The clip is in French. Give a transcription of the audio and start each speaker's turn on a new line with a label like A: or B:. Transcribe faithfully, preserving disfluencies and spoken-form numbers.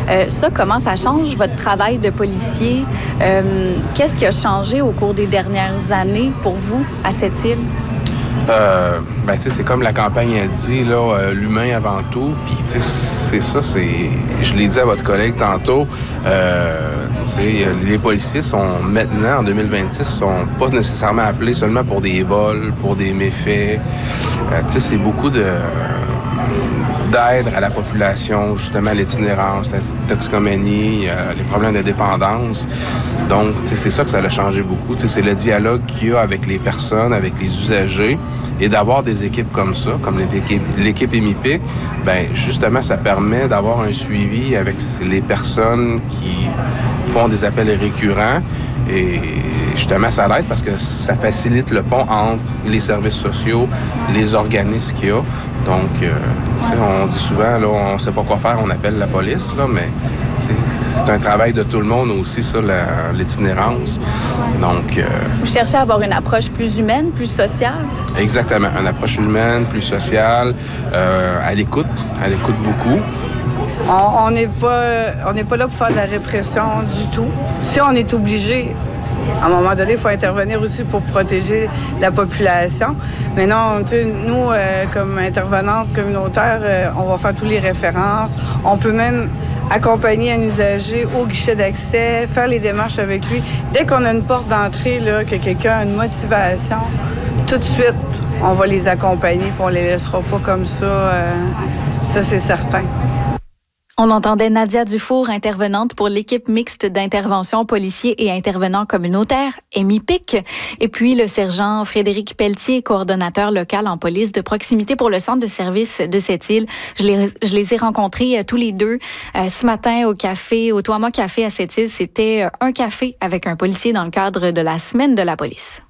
A: Euh, ça, comment ça change votre travail de policier? Euh, qu'est-ce qui a changé au cours des dernières années pour vous à cette île?
B: Euh, ben, tu sais, c'est comme la campagne a dit, là, euh, l'humain avant tout. Puis, tu sais, c'est ça, c'est... Je l'ai dit à votre collègue tantôt, euh, tu sais, les policiers sont maintenant, en deux mille vingt-six, sont pas nécessairement appelés seulement pour des vols, pour des méfaits. Euh, tu sais, c'est beaucoup de... d'aide à la population, justement, l'itinérance, la toxicomanie, euh, les problèmes de dépendance. Donc, c'est ça que ça a changé beaucoup. T'sais, c'est le dialogue qu'il y a avec les personnes, avec les usagers, et d'avoir des équipes comme ça, comme l'équipe, l'équipe EMIPIC, ben justement, ça permet d'avoir un suivi avec les personnes qui font des appels récurrents. Et justement, ça l'aide parce que ça facilite le pont entre les services sociaux, les organismes qu'il y a. Donc, euh, on dit souvent, là, on ne sait pas quoi faire, on appelle la police, là, mais c'est un travail de tout le monde aussi, ça, la, l'itinérance. Donc, euh,
A: vous cherchez à avoir une approche plus humaine, plus sociale?
B: Exactement, une approche humaine, plus sociale, euh, à l'écoute, à l'écoute beaucoup.
C: On n'est pas, on n'est pas là pour faire de la répression du tout. Si on est obligé, à un moment donné, il faut intervenir aussi pour protéger la population. Mais non, nous, euh, comme intervenante communautaire, euh, on va faire toutes les références. On peut même accompagner un usager au guichet d'accès, faire les démarches avec lui. Dès qu'on a une porte d'entrée, là, que quelqu'un a une motivation, tout de suite, on va les accompagner et on les laissera pas comme ça. Euh, ça, c'est certain.
A: On entendait Nadia Dufour, intervenante pour l'équipe mixte d'intervention policiers et intervenants communautaires, EMIPIC. Et puis le sergent Frédéric Pelletier, coordonnateur local en police de proximité pour le centre de service de cette île. Je les, je les ai rencontrés euh, tous les deux euh, ce matin au café, au Toama Café à cette île. C'était euh, un café avec un policier dans le cadre de la semaine de la police.